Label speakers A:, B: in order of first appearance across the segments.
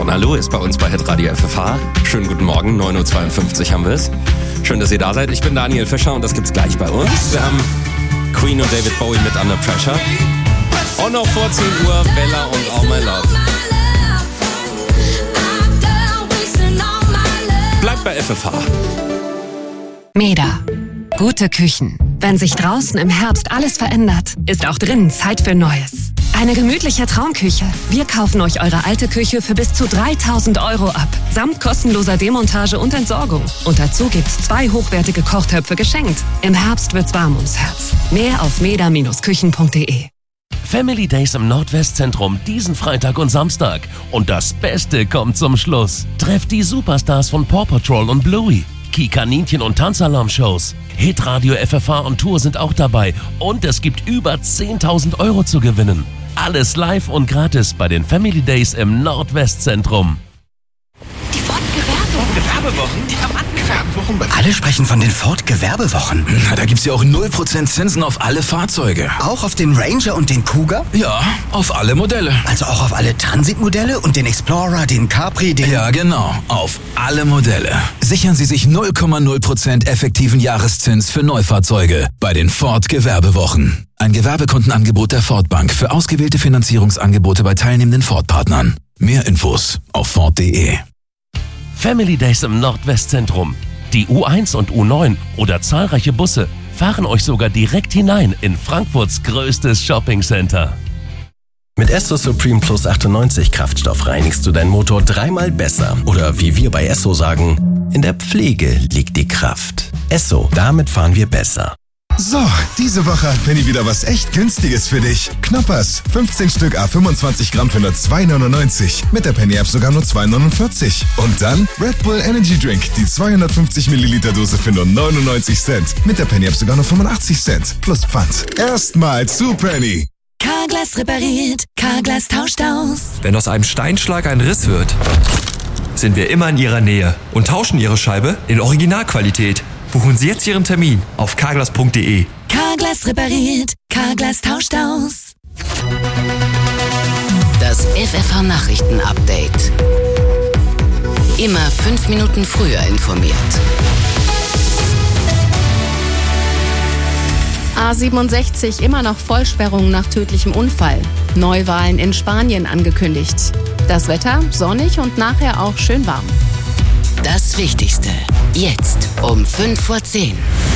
A: Hallo ist bei uns bei Hitradio FFH. Schönen guten Morgen, 9.52 Uhr haben wir es. Schön, dass ihr da seid. Ich bin Daniel Fischer und das gibt's gleich bei uns. Wir haben Queen und David Bowie mit Under Pressure. Und noch vor 10 Uhr Bella und All My Love. Bleibt bei FFH.
B: Meda. Gute Küchen. Wenn sich draußen im Herbst alles verändert, ist auch drinnen Zeit für Neues. Eine gemütliche Traumküche. Wir kaufen euch eure alte Küche für bis zu 3.000 € ab. Samt kostenloser Demontage und Entsorgung. Und dazu gibt's 2 hochwertige Kochtöpfe geschenkt. Im Herbst wird's warm ums Herz. Mehr auf meda-küchen.de.
C: Family Days im Nordwestzentrum diesen Freitag und Samstag. Und das Beste kommt zum Schluss. Trefft die Superstars von Paw Patrol und Bluey. Kaninchen und Tanzalarm-Shows. Hitradio FFH und Tour sind auch dabei. Und es gibt über 10.000 € zu gewinnen. Alles live und gratis bei den Family Days im Nordwestzentrum.
D: Die Ford-Gewerbewochen? Die Gewerbewochen?
E: Alle sprechen von den Ford-Gewerbewochen.
F: Na, da gibt's ja auch 0% Zinsen auf alle Fahrzeuge.
E: Auch auf den Ranger und den Cougar?
F: Ja, auf alle Modelle.
E: Also auch auf alle Transitmodelle und den Explorer, den Capri, den...
F: Ja, genau. Auf alle Modelle. Sichern Sie sich 0,0% effektiven Jahreszins für Neufahrzeuge bei den Ford-Gewerbewochen. Ein Gewerbekundenangebot der Ford Bank für ausgewählte Finanzierungsangebote bei teilnehmenden Ford-Partnern. Mehr Infos auf Ford.de.
C: Family Days im Nordwestzentrum. Die U1 und U9 oder zahlreiche Busse fahren euch sogar direkt hinein in Frankfurts größtes Shoppingcenter.
G: Mit Esso Supreme Plus 98 Kraftstoff reinigst du deinen Motor 3-mal besser. Oder wie wir bei Esso sagen, in der Pflege liegt die Kraft. Esso, damit fahren wir besser.
H: So, diese Woche hat Penny wieder was echt Günstiges für dich. Knoppers, 15 Stück A25 Gramm für nur 2,99. Mit der Penny-App sogar nur 2,49. Und dann Red Bull Energy Drink, die 250 Milliliter Dose für nur 99 Cent. Mit der Penny-App sogar nur 85 Cent. Plus Pfand. Erstmal zu Penny.
I: Carglass repariert, Carglass tauscht aus.
J: Wenn aus einem Steinschlag ein Riss wird, sind wir immer in Ihrer Nähe und tauschen Ihre Scheibe in Originalqualität. Buchen Sie jetzt Ihren Termin auf carglass.de.
I: Carglass repariert, Carglass tauscht aus.
B: Das FFH Nachrichten-Update. Immer 5 Minuten früher informiert.
K: A67 immer noch Vollsperrung nach tödlichem Unfall. Neuwahlen in Spanien angekündigt. Das Wetter sonnig und nachher auch schön warm.
B: Das Wichtigste. Jetzt um 5:10 Uhr.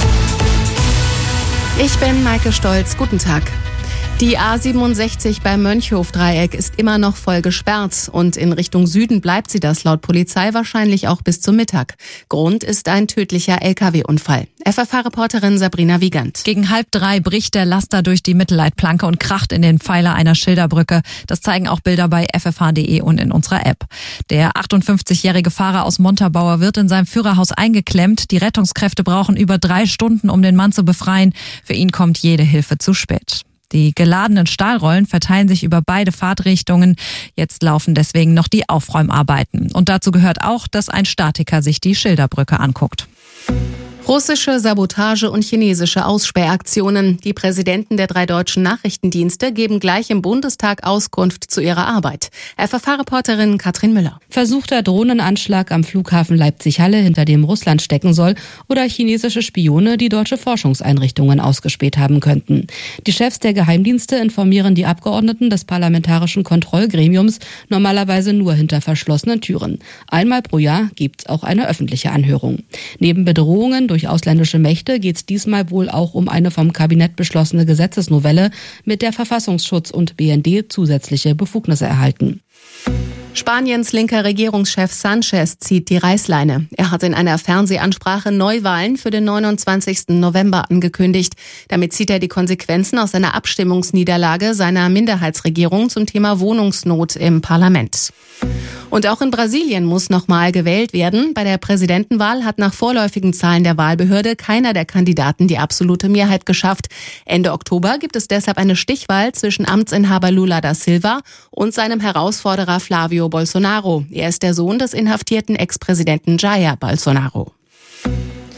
K: Ich bin Maike Stolz. Guten Tag. Die A67 beim Mönchhof-Dreieck ist immer noch voll gesperrt und in Richtung Süden bleibt sie das laut Polizei wahrscheinlich auch bis zum Mittag. Grund ist ein tödlicher LKW-Unfall. FFH-Reporterin Sabrina Wiegand.
L: Gegen 2:30 bricht der Laster durch die Mittelleitplanke und kracht in den Pfeiler einer Schilderbrücke. Das zeigen auch Bilder bei ffh.de und in unserer App. Der 58-jährige Fahrer aus Montabaur wird in seinem Führerhaus eingeklemmt. Die Rettungskräfte brauchen über 3 Stunden, um den Mann zu befreien. Für ihn kommt jede Hilfe zu spät. Die geladenen Stahlrollen verteilen sich über beide Fahrtrichtungen. Jetzt laufen deswegen noch die Aufräumarbeiten. Und dazu gehört auch, dass ein Statiker sich die Schilderbrücke anguckt.
K: Russische Sabotage und chinesische Ausspähaktionen. Die Präsidenten der 3 deutschen Nachrichtendienste geben gleich im Bundestag Auskunft zu ihrer Arbeit. FFH-Reporterin Katrin Müller.
M: Versuchter Drohnenanschlag am Flughafen Leipzig-Halle, hinter dem Russland stecken soll, oder chinesische Spione, die deutsche Forschungseinrichtungen ausgespäht haben könnten. Die Chefs der Geheimdienste informieren die Abgeordneten des Parlamentarischen Kontrollgremiums normalerweise nur hinter verschlossenen Türen. Einmal pro Jahr gibt's auch eine öffentliche Anhörung. Neben Bedrohungen durch ausländische Mächte geht es diesmal wohl auch um eine vom Kabinett beschlossene Gesetzesnovelle, mit der Verfassungsschutz und BND zusätzliche Befugnisse erhalten.
K: Spaniens linker Regierungschef Sanchez zieht die Reißleine. Er hat in einer Fernsehansprache Neuwahlen für den 29. November angekündigt. Damit zieht er die Konsequenzen aus einer Abstimmungsniederlage seiner Minderheitsregierung zum Thema Wohnungsnot im Parlament. Und auch in Brasilien muss nochmal gewählt werden. Bei der Präsidentenwahl hat nach vorläufigen Zahlen der Wahlbehörde keiner der Kandidaten die absolute Mehrheit geschafft. Ende Oktober gibt es deshalb eine Stichwahl zwischen Amtsinhaber Lula da Silva und seinem Herausforderer Flavio Bolsonaro. Er ist der Sohn des inhaftierten Ex-Präsidenten Jair Bolsonaro.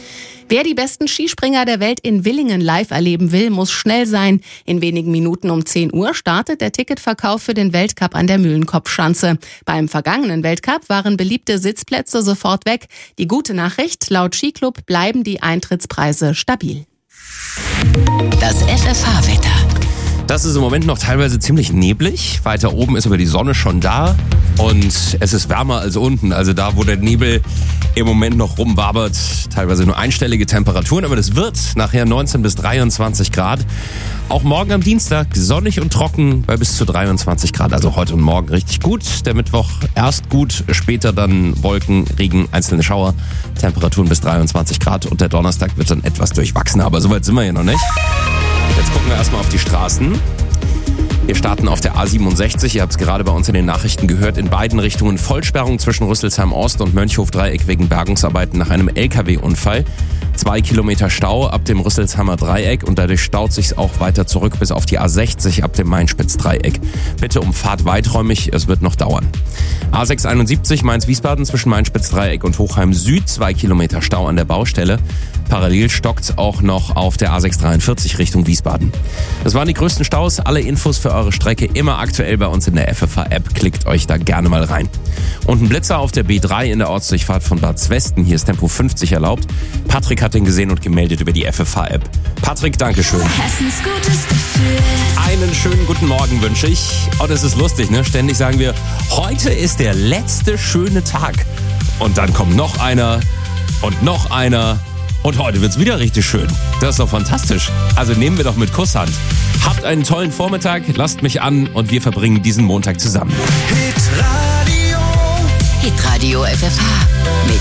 K: Wer die besten Skispringer der Welt in Willingen live erleben will, muss schnell sein. In wenigen Minuten um 10 Uhr startet der Ticketverkauf für den Weltcup an der Mühlenkopfschanze. Beim vergangenen Weltcup waren beliebte Sitzplätze sofort weg. Die gute Nachricht, laut Skiclub bleiben die Eintrittspreise stabil.
I: Das FFH-Wetter.
A: Das ist im Moment noch teilweise ziemlich neblig. Weiter oben ist aber die Sonne schon da und es ist wärmer als unten. Also da, wo der Nebel im Moment noch rumwabert, teilweise nur einstellige Temperaturen. Aber das wird nachher 19 bis 23 Grad. Auch morgen am Dienstag sonnig und trocken bei bis zu 23 Grad. Also heute und morgen richtig gut. Der Mittwoch erst gut, später dann Wolken, Regen, einzelne Schauer. Temperaturen bis 23 Grad und der Donnerstag wird dann etwas durchwachsener. Aber soweit sind wir hier noch nicht. Jetzt gucken wir erstmal auf die Straßen. Wir starten auf der A67, ihr habt es gerade bei uns in den Nachrichten gehört, in beiden Richtungen Vollsperrung zwischen Rüsselsheim Ost und Mönchhof-Dreieck wegen Bergungsarbeiten nach einem LKW-Unfall. 2 Kilometer Stau ab dem Rüsselsheimer Dreieck und dadurch staut sich's auch weiter zurück bis auf die A60 ab dem Mainspitz-Dreieck. Bitte umfahrt weiträumig, es wird noch dauern. A671 Mainz-Wiesbaden zwischen Mainspitz-Dreieck und Hochheim Süd, 2 Kilometer Stau an der Baustelle. Parallel stockt's auch noch auf der A643 Richtung Wiesbaden. Das waren die größten Staus. Alle Infos für eure Strecke immer aktuell bei uns in der FFH-App. Klickt euch da gerne mal rein. Und ein Blitzer auf der B3 in der Ortsdurchfahrt von Bad Zwesten. Hier ist Tempo 50 erlaubt. Patrick hat den gesehen und gemeldet über die FFH-App. Patrick, Dankeschön.
I: Hessens gutes Gefühl.
A: Einen schönen guten Morgen wünsche ich. Und es ist lustig, ne? Ständig sagen wir, heute ist der letzte schöne Tag. Und dann kommt noch einer und noch einer. Und heute wird's wieder richtig schön. Das ist doch fantastisch. Also nehmen wir doch mit Kusshand. Habt einen tollen Vormittag, lasst mich an und wir verbringen diesen Montag zusammen.
I: Hitradio FFH.